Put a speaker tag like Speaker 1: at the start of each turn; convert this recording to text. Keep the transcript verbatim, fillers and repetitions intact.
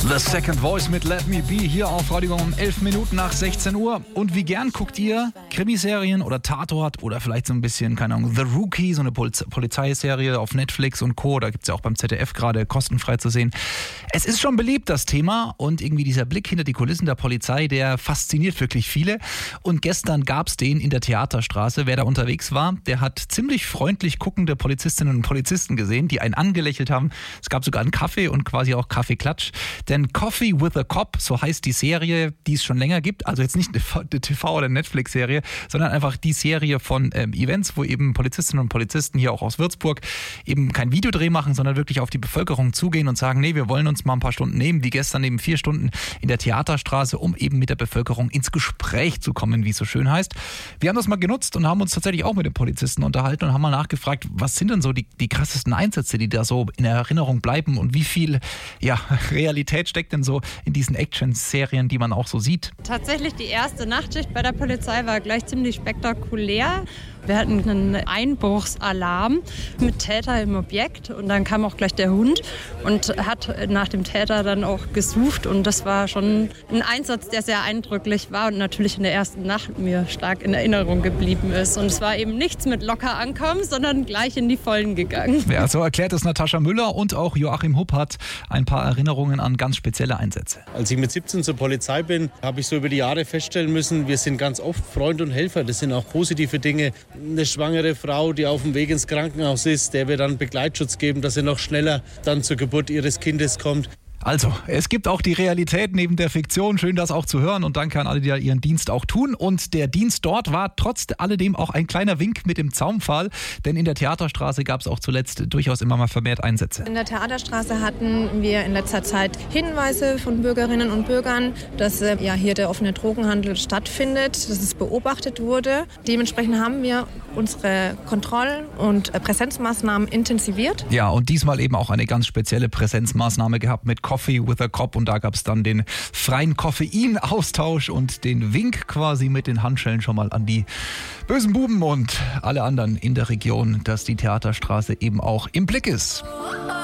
Speaker 1: The Second Voice mit Let Me Be hier auf Radio um elf Minuten nach sechzehn Uhr. Und wie gern guckt ihr Krimiserien oder Tatort oder vielleicht so ein bisschen, keine Ahnung, The Rookie, so eine Poliz- Polizeiserie auf Netflix und Co. Da gibt es ja auch beim Z D F gerade kostenfrei zu sehen. Es ist schon beliebt, das Thema, und irgendwie dieser Blick hinter die Kulissen der Polizei, der fasziniert wirklich viele. Und gestern gab es den in der Theaterstraße. Wer da unterwegs war, der hat ziemlich freundlich guckende Polizistinnen und Polizisten gesehen, die einen angelächelt haben. Es gab sogar einen Kaffee und quasi auch Kaffeeklatsch. Denn Coffee with a Cop, so heißt die Serie, die es schon länger gibt. Also jetzt nicht eine T V- oder Netflix-Serie, sondern einfach die Serie von ähm, Events, wo eben Polizistinnen und Polizisten hier auch aus Würzburg eben kein Videodreh machen, sondern wirklich auf die Bevölkerung zugehen und sagen, nee, wir wollen uns mal ein paar Stunden nehmen, wie gestern eben vier Stunden in der Theaterstraße, um eben mit der Bevölkerung ins Gespräch zu kommen, wie es so schön heißt. Wir haben das mal genutzt und haben uns tatsächlich auch mit den Polizisten unterhalten und haben mal nachgefragt, was sind denn so die, die krassesten Einsätze, die da so in Erinnerung bleiben und wie viel ja, Realität steckt denn so in diesen Action-Serien, die man auch so sieht?
Speaker 2: Tatsächlich die erste Nachtschicht bei der Polizei war gleich ziemlich spektakulär. Wir hatten einen Einbruchsalarm mit Täter im Objekt und dann kam auch gleich der Hund und hat nach dem Täter dann auch gesucht, und das war schon ein Einsatz, der sehr eindrücklich war und natürlich in der ersten Nacht mir stark in Erinnerung geblieben ist. Und es war eben nichts mit locker ankommen, sondern gleich in die Vollen gegangen.
Speaker 1: Ja, so erklärt es Natascha Müller, und auch Joachim Hupp hat ein paar Erinnerungen an ganz spezielle Einsätze.
Speaker 3: Als ich mit siebzehn zur Polizei bin, habe ich so über die Jahre feststellen müssen, wir sind ganz oft Freund und Helfer. Das sind auch positive Dinge. Eine schwangere Frau, die auf dem Weg ins Krankenhaus ist, der wir dann Begleitschutz geben, dass sie noch schneller dann zur Geburt ihres Kindes kommt.
Speaker 1: Also, es gibt auch die Realität neben der Fiktion. Schön, das auch zu hören, und danke an alle, die da ihren Dienst auch tun. Und der Dienst dort war trotz alledem auch ein kleiner Wink mit dem Zaunpfahl, denn in der Theaterstraße gab es auch zuletzt durchaus immer mal vermehrt Einsätze.
Speaker 4: In der Theaterstraße hatten wir in letzter Zeit Hinweise von Bürgerinnen und Bürgern, dass äh, ja, hier der offene Drogenhandel stattfindet, dass es beobachtet wurde. Dementsprechend haben wir unsere Kontroll- und äh, Präsenzmaßnahmen intensiviert.
Speaker 1: Ja, und diesmal eben auch eine ganz spezielle Präsenzmaßnahme gehabt mit Coffee with a Cop, und da gab es dann den freien Koffeinaustausch und den Wink quasi mit den Handschellen schon mal an die bösen Buben und alle anderen in der Region, dass die Theaterstraße eben auch im Blick ist.